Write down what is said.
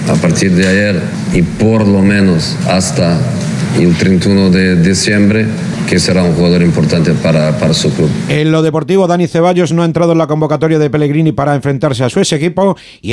a partir de ayer y por lo menos hasta el 31 de diciembre, que será un jugador importante para su club. En lo deportivo, Dani Ceballos no ha entrado en la convocatoria de Pellegrini para enfrentarse a su ex equipo y